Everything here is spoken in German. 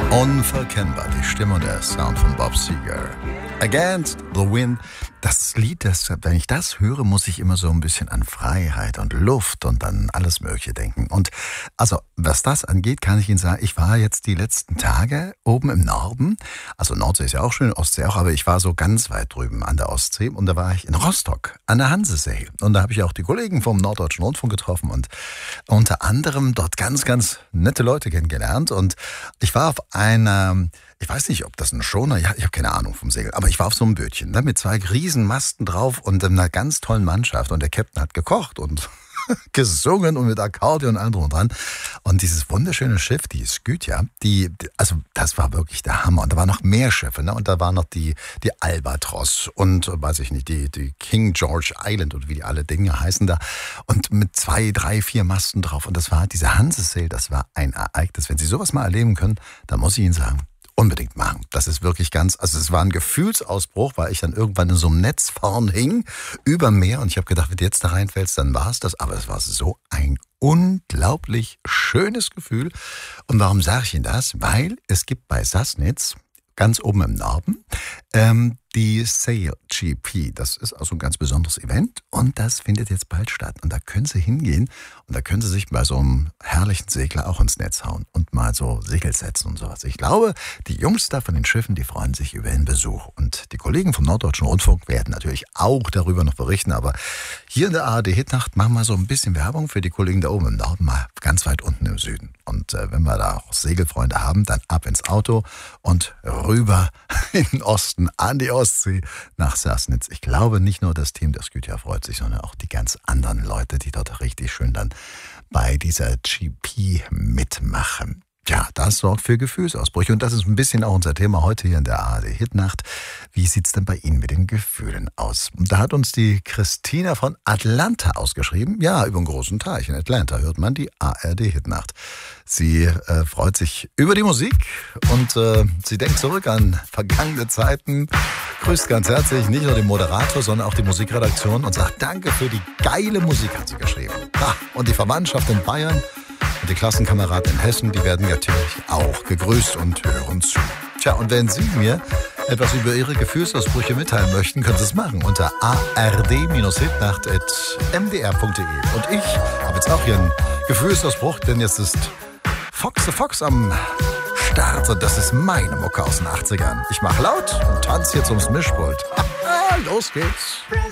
Unverkennbar die Stimme und der Sound von Bob Seger. Against the Wind. Das Lied, wenn ich das höre, muss ich immer so ein bisschen an Freiheit und Luft und an alles Mögliche denken. Und also, was das angeht, kann ich Ihnen sagen, ich war jetzt die letzten Tage oben im Norden. Also Nordsee ist ja auch schön, Ostsee auch, aber ich war so ganz weit drüben an der Ostsee und da war ich in Rostock an der Hansesee. Und da habe ich auch die Kollegen vom Norddeutschen Rundfunk getroffen und unter anderem dort ganz, ganz nette Leute kennengelernt. Und ich war auf einer, ich weiß nicht, ob das ein Schoner, ja, ich habe keine Ahnung vom Segel, aber ich war auf so einem Bötchen, ne, mit 2 Riesenmasten drauf und einer ganz tollen Mannschaft und der Captain hat gekocht und gesungen und mit Akkordeon und allem drum und dran. Und dieses wunderschöne Schiff, die Skytia, also das war wirklich der Hammer. Und da waren noch mehr Schiffe, ne? Und da war noch die Albatros und, weiß ich nicht, die King George Island und wie die alle Dinge heißen da. Und mit 2, 3, 4 Masten drauf. Und das war diese Hansesail, das war ein Ereignis. Wenn Sie sowas mal erleben können, dann muss ich Ihnen sagen, unbedingt machen. Das ist wirklich also es war ein Gefühlsausbruch, weil ich dann irgendwann in so einem Netz vorn hing, über Meer und ich habe gedacht, wenn du jetzt da reinfällst, dann war es das. Aber es war so ein unglaublich schönes Gefühl. Und warum sage ich Ihnen das? Weil es gibt bei Sassnitz, ganz oben im Norden, die Sail GP. Das ist also ein ganz besonderes Event und das findet jetzt bald statt. Und da können Sie hingehen und da können Sie sich bei so einem herrlichen Segler auch ins Netz hauen und mal so Segel setzen und sowas. Ich glaube, die Jungs da von den Schiffen, die freuen sich über den Besuch. Und die Kollegen vom Norddeutschen Rundfunk werden natürlich auch darüber noch berichten. Aber hier in der ARD Hitnacht machen wir so ein bisschen Werbung für die Kollegen da oben im Norden, mal ganz weit unten im Süden. Und wenn wir da auch Segelfreunde haben, dann ab ins Auto und rüber in den Osten, an die Ostsee, nach Sassnitz. Ich glaube, nicht nur das Team der Skytia freut sich, sondern auch die ganz anderen Leute, die dort richtig schön dann bei dieser GP mitmachen. Ja, das sorgt für Gefühlsausbrüche und das ist ein bisschen auch unser Thema heute hier in der ARD Hitnacht. Wie sieht's denn bei Ihnen mit den Gefühlen aus? Und da hat uns die Christina von Atlanta ausgeschrieben. Ja, über einen großen Teich in Atlanta hört man die ARD Hitnacht. Sie freut sich über die Musik und sie denkt zurück an vergangene Zeiten, grüßt ganz herzlich nicht nur den Moderator, sondern auch die Musikredaktion und sagt Danke für die geile Musik, hat sie geschrieben. Und die Verwandtschaft in Bayern und die Klassenkameraden in Hessen, die werden natürlich auch gegrüßt und hören zu. Tja, und wenn Sie mir etwas über Ihre Gefühlsausbrüche mitteilen möchten, können Sie es machen unter ard-hitnacht@mdr.de. Und ich habe jetzt auch hier einen Gefühlsausbruch, denn jetzt ist Fox the Fox am Start und das ist meine Mucke aus den 80ern. Ich mache laut und tanze jetzt ums Mischpult. Los geht's.